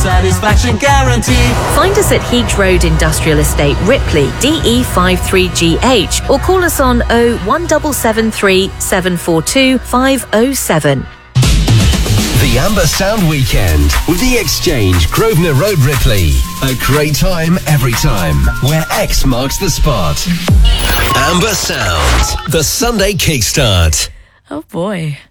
Satisfaction guarantee. Find us at Heath Road Industrial Estate, Ripley, DE53GH, or call us on 01773 742 507. The Amber Sound Weekend with The Exchange, Grosvenor Road, Ripley. A great time every time, where X marks the spot. Amber Sound, the Sunday Kickstart. Oh boy.